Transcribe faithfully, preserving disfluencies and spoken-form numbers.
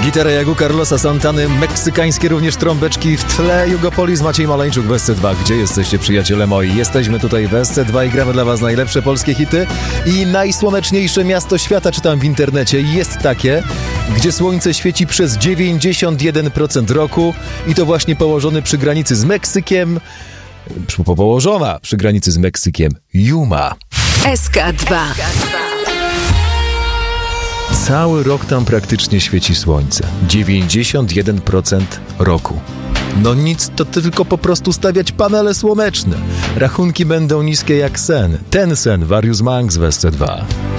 Gitara jak u Carlosa Santany, meksykańskie również trąbeczki w tle. Jugopolis, Maciej Maleńczuk w S C dwa. Gdzie jesteście, przyjaciele moi? Jesteśmy tutaj w S C dwa i gramy dla was najlepsze polskie hity. I najsłoneczniejsze miasto świata, czytam w internecie, jest takie, gdzie słońce świeci przez dziewięćdziesiąt jeden procent roku i to właśnie położony przy granicy z Meksykiem, po położona przy granicy z Meksykiem, Yuma. S K dwa. Cały rok tam praktycznie świeci słońce. dziewięćdziesiąt jeden procent roku. No nic, to tylko po prostu stawiać panele słoneczne. Rachunki będą niskie jak sen. Ten sen, Warius Manx w S C dwa.